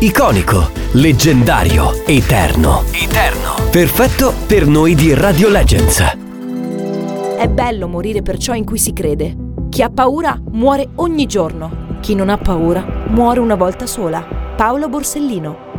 Iconico, leggendario, eterno. Perfetto per noi di Radio Legends. È bello morire per ciò in cui si crede. Chi ha paura muore ogni giorno. Chi non ha paura muore una volta sola. Paolo Borsellino.